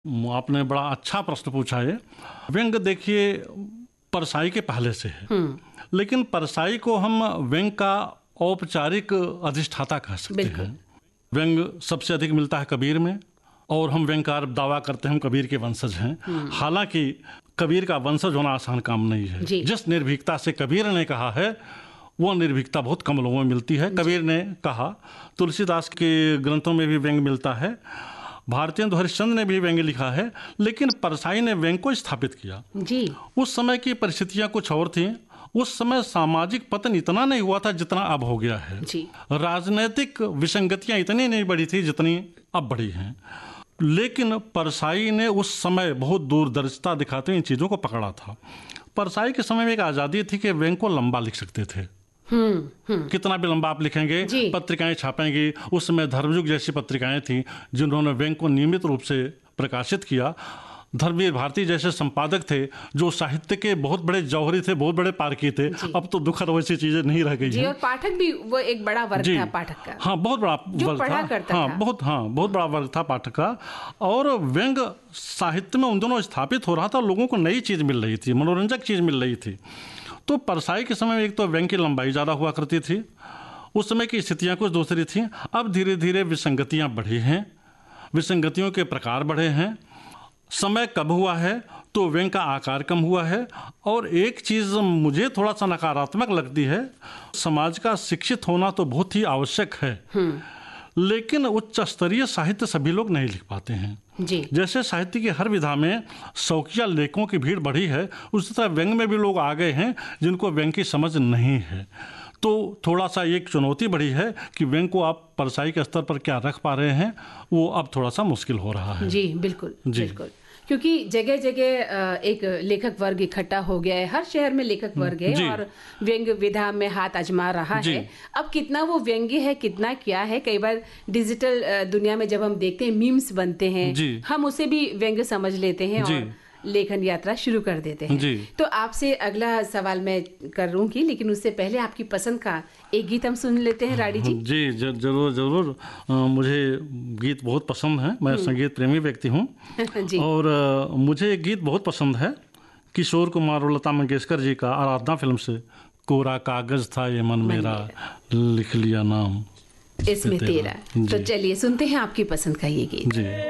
आपने बड़ा अच्छा प्रश्न पूछा है। व्यंग देखिए परसाई के पहले से है, लेकिन परसाई को हम व्यंग का औपचारिक अधिष्ठाता कह सकते हैं। व्यंग सबसे अधिक मिलता है कबीर में, और हम व्यंगकार दावा करते हैं हम कबीर के वंशज हैं। हालांकि कबीर का वंशज होना आसान काम नहीं है। जिस निर्भीकता से कबीर ने कहा है वो निर्भीकता बहुत कम लोगों में मिलती है। कबीर ने कहा, तुलसीदास के ग्रंथों में भी व्यंग मिलता है, भारतेंदु हरिश्चंद्र ने भी व्यंग लिखा है, लेकिन परसाई ने व्यंग को स्थापित किया। उस समय की परिस्थितियां कुछ और थी। उस समय सामाजिक पतन इतना नहीं हुआ था जितना अब हो गया है। राजनीतिक विसंगतियां इतनी नहीं बढ़ी थी जितनी अब बढ़ी हैं। लेकिन परसाई ने उस समय बहुत दूरदर्शिता दिखाते हुए इन चीज़ों को पकड़ा था। परसाई के समय में एक आज़ादी थी कि व्यंग को लंबा लिख सकते थे। कितना भी लंबा आप लिखेंगे, पत्रिकाएं छापेंगी। उस समय धर्मयुग जैसी पत्रिकाएं थी जिन्होंने व्यंग को नियमित रूप से प्रकाशित किया। धर्मवीर भारती जैसे संपादक थे जो साहित्य के बहुत बड़े जौहरी थे, बहुत बड़े पारखी थे। अब तो दुखद वैसी चीजें नहीं रह गई हैं। और पाठक भी वो एक बड़ा वर्ग था पाठक का। हाँ, बहुत बड़ा वर्ग था। बहुत बड़ा वर्ग था पाठक का। और व्यंग साहित्य में उन दोनों स्थापित हो रहा था, लोगों को नई चीज मिल रही थी, मनोरंजक चीज मिल रही थी। तो परसाई के समय में एक तो व्यंग की लंबाई ज़्यादा हुआ करती थी, उस समय की स्थितियां कुछ दूसरी थीं। अब धीरे धीरे विसंगतियां बढ़ी हैं, विसंगतियों के प्रकार बढ़े हैं। समय कब हुआ है तो व्यंग का आकार कम हुआ है। और एक चीज़ मुझे थोड़ा सा नकारात्मक लगती है, समाज का शिक्षित होना तो बहुत ही आवश्यक है, लेकिन उच्च स्तरीय साहित्य सभी लोग नहीं लिख पाते हैं। जैसे साहित्य की हर विधा में शौकिया लेखकों की भीड़ बढ़ी है, उसी तरह व्यंग में भी लोग आ गए हैं जिनको व्यंग की समझ नहीं है। तो थोड़ा सा एक चुनौती बढ़ी है कि व्यंग को आप परसाई के स्तर पर क्या रख पा रहे हैं, वो अब थोड़ा सा मुश्किल हो रहा है। जी बिल्कुल, बिल्कुल, क्योंकि जगह जगह एक लेखक वर्ग इकट्ठा हो गया है। हर शहर में लेखक वर्ग है और व्यंग विधा में हाथ आजमा रहा है। अब कितना वो व्यंग्य है, कितना क्या है, कई बार डिजिटल दुनिया में जब हम देखते हैं मीम्स बनते हैं, हम उसे भी व्यंग्य समझ लेते हैं और लेखन यात्रा शुरू कर देते हैं। तो आपसे अगला सवाल मैं करूंगी, लेकिन उससे पहले आपकी पसंद का एक गीत हम सुन लेते हैं राडी जी। जी जरूर जरूर। मुझे गीत बहुत पसंद है, मैं संगीत प्रेमी व्यक्ति हूँ। और मुझे एक गीत बहुत पसंद है किशोर कुमार और लता मंगेशकर जी का, आराधना फिल्म से, कोरा कागज था ये मन मेरा, लिख लिया नाम इसमें तेरा। तो चलिए सुनते हैं आपकी पसंद का ये गीत।